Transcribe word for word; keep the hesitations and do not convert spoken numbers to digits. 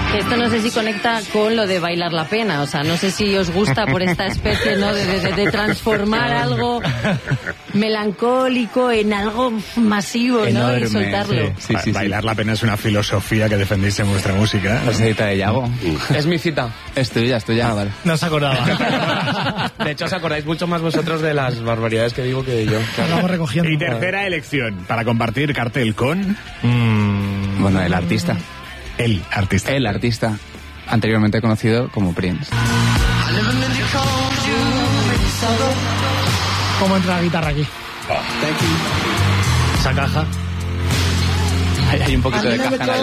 Esto no sé si conecta con lo de bailar la pena, o sea, no sé si os gusta por esta especie, ¿no?, de, de, de transformar algo melancólico en algo masivo, ¿no?, y soltarlo. Sí, sí, sí, Bailar sí. la pena es una filosofía que defendéis en vuestra música. La cita de Yago. Es mi cita. Es tuya, es tuya, vale. No se acordaba. De hecho, os acordáis mucho más vosotros de las barbaridades que digo que yo. Lo vamos recogiendo. Y tercera elección, para compartir cartel con... Mm, bueno, el artista. El artista. El artista, anteriormente conocido como Prince. ¿Cómo entra la guitarra aquí? Esa caja. Hay, hay un poquito de caja en la